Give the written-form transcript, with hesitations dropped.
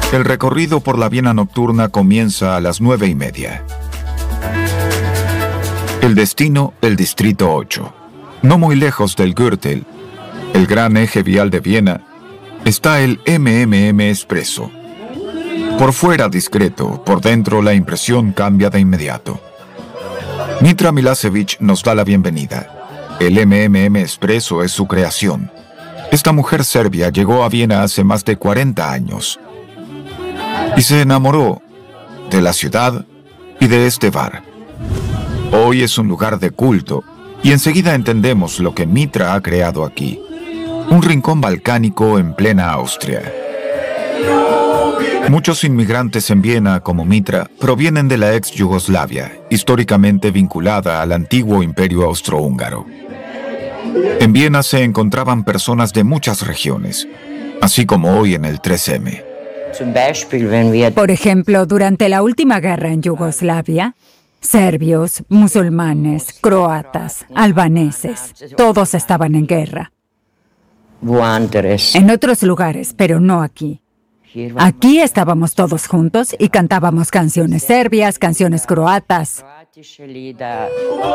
El recorrido por la Viena nocturna comienza a las 9:30. El destino, el Distrito 8. No muy lejos del Gürtel, el gran eje vial de Viena, está el MMM Expreso. Por fuera discreto, por dentro la impresión cambia de inmediato. Mitra Milasevic nos da la bienvenida. El MMM Expreso es su creación. Esta mujer serbia llegó a Viena hace más de 40 años y se enamoró de la ciudad y de este bar. Hoy es un lugar de culto y enseguida entendemos lo que Mitra ha creado aquí. Un rincón balcánico en plena Austria. Muchos inmigrantes en Viena, como Mitra, provienen de la ex Yugoslavia, históricamente vinculada al antiguo imperio austrohúngaro. En Viena se encontraban personas de muchas regiones, así como hoy en el 3M. Por ejemplo, durante la última guerra en Yugoslavia, serbios, musulmanes, croatas, albaneses, todos estaban en guerra. En otros lugares, pero no aquí. Aquí estábamos todos juntos y cantábamos canciones serbias, canciones croatas.